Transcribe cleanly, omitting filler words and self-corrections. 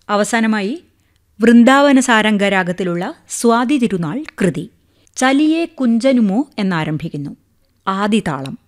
അവസാനമായി വൃന്ദാവന സാരംഗരാഗത്തിലുള്ള സ്വാതി തിരുനാൾ കൃതി ചലിയെ കുഞ്ചനുമോ എന്നാരംഭിക്കുന്നു. ആദിതാളം.